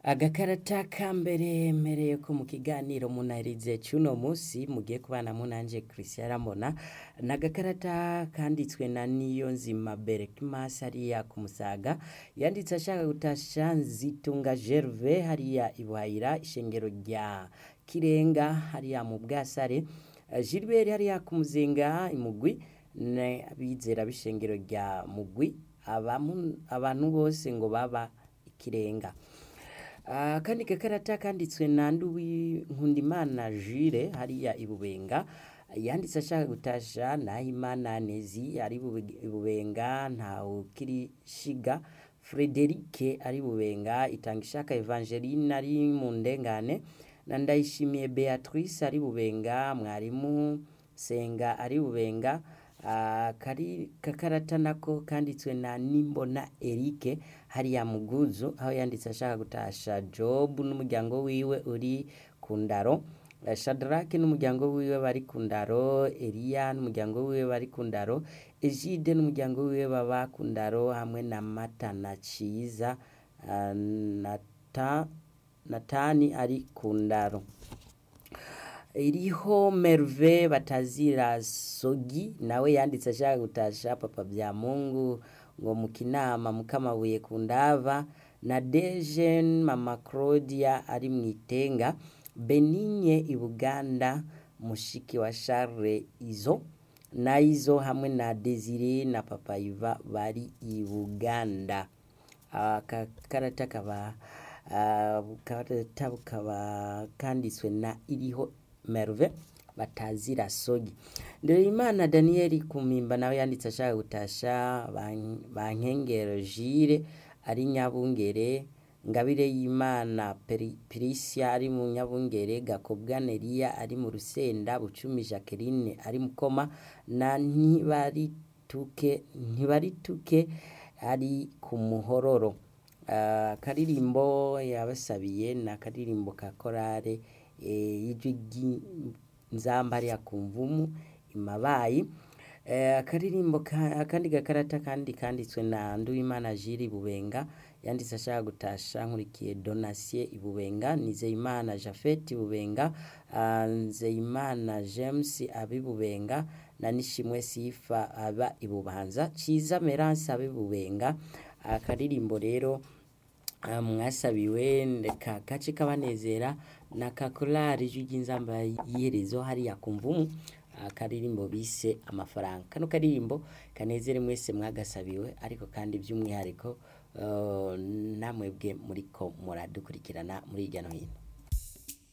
Agakarata ka mbere mpereye ko mu kiganiro munahirize c'uno musi mugiye kubanamwo nanje Christian Ramona n'agakarata kanditswe na Niyonzima Berkimas hariya ku Musaga yanditse ashaka gutasha Nzitunga Gervais hariya i Buhayira ishengero rya Kirenga hariya mu Bwasare Gilbert hariya ku Muzinga imugwi abizera b'ishengero rya Mugwi abantu bose ngo baba Ikirenga. Kandi gakarata kanditswe na Nkundimana Jules hariya Ibubenga yanditse ashaka gutasha Nahimana Nezi ari Ibubenga Ntawukiri Shiga Frederic ari Bubenga Itangishaka Evangeline ari mu Ndengane na Ndayishimiye Beatrice ari Bubenga Mwarimu Senga ari Bubenga kari kakarata nako kanditswe na Nimbona Eric hariya Muguzu aho yanditse ashaka gutasha Job n'umuryango wiwe uri ku Ndaro Shadrack n'umuryango wiwe bari ku Ndaro Elia n'umuryango wiwe bari ku Ndaro Egide n'umuryango wiwe baba ku Ndaro hamwe na Matana Ciza Natani ari ku Ndaro. Iriho Merve Batazira Sogi nawe yanditse ashaka gutasha Papa bya Mungu ngo mu Kinama Mukamabuye ku Ndava na Dejen Mama Claudia ari mu Itenga Benigne i Buganda mushiki wa Charles Izo hamwe na Desire na Papa Iva bari i Buganda. Akakarata kaba kanditswe na Iriho Merve Batazira Sogi. Ndereimana Daniel Kumimba nawe yanditse ashaka gutasha Bankengero Jire ari Nyabungere Ngabire y'Imana Prisia ari mu Nyabungere Gakobwa Nelia ari mu Rusenda Bucumi Jacqueline ari Mukoma na Ntibarituke ari ku Muhororo. Karirimbo yabasabiye na karirimbo ka korale y'ijwi Nzamba ari Kumvumu Imabayi. Karirimbo kandi gakarata kandi kanditswe na Nduwimana Jiri Bubenga yanditse ashaka gutasha Nkurikiye Donatien Ibubenga Nizeyimana Japhet Ibubenga Nzeyimana James abibubenga na Nishimwe Sifa aba Ibubanza Ciza Merance abibubenga. Akaririmbo rero mwasabiwe ndeka gace kabanezera na kakorari y'ijwi Nzamba yiherezo hariya Kumvumu akaririmbo bise amafaranga. Kano karirimbo kanezere mwese mwagasabiwe ariko kandi by'umwihariko namwebwe muriko muradukurikirana muri hirya no hino.